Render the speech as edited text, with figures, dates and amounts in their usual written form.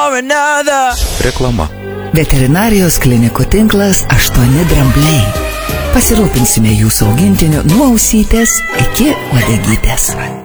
Reklama. Veterinarijos klinikų tinklas 8 drambliai. Pasirūpinsime jūsų augintiniu nuo ausytės iki uodegytės.